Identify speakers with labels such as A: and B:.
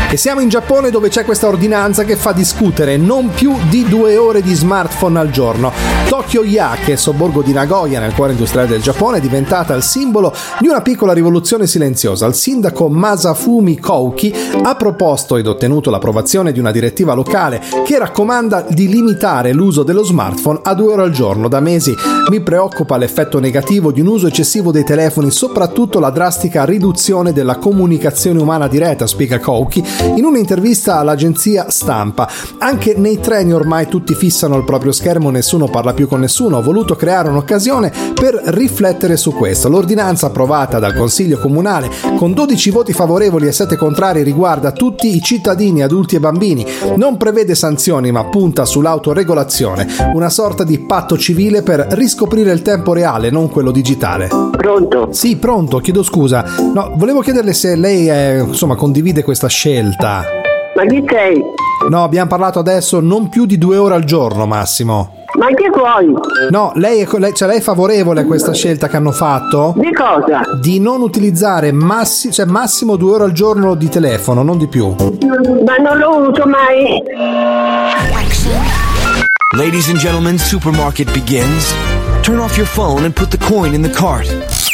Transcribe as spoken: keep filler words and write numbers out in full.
A: E siamo in Giappone, dove c'è questa ordinanza che fa discutere non più di due ore di smartphone al giorno. Tokyo Yake, sobborgo di Nagoya nel cuore industriale del Giappone, è diventata il simbolo di una piccola rivoluzione silenziosa. Il sindaco Masafumi Kouki ha proposto ed ottenuto l'approvazione di una direttiva locale che raccomanda di limitare l'uso dello smartphone a due ore al giorno. Da mesi mi preoccupa l'effetto negativo di un uso eccessivo dei telefoni, soprattutto la drastica riduzione della comunicazione umana diretta, spiega Kouki in un'intervista all'agenzia Stampa. Anche nei treni ormai tutti fissano il proprio schermo, nessuno parla più con nessuno. Ho voluto creare un'occasione per riflettere su questo. L'ordinanza approvata dal Consiglio Comunale con dodici voti favorevoli e sette contrari riguarda tutti i cittadini, adulti e bambini. Non prevede sanzioni ma punta sull'autoregolazione, una sorta di patto civile per riscoprire il tempo reale, non quello digitale.
B: Pronto?
A: Sì, pronto, chiedo scusa. No, volevo chiederle se lei è, insomma, condivide questa scelta.
B: Ma chi sei?
A: No, abbiamo parlato adesso non più di due ore al giorno, Massimo.
B: Ma che vuoi?
A: No, lei è, lei, cioè lei è favorevole a questa scelta che hanno fatto?
B: Di cosa?
A: Di non utilizzare massi, cioè massimo due ore al giorno di telefono, non di più.
B: Ma non lo uso mai.
C: Ladies and gentlemen, supermarket begins. Turn off your phone and put the coin in the cart.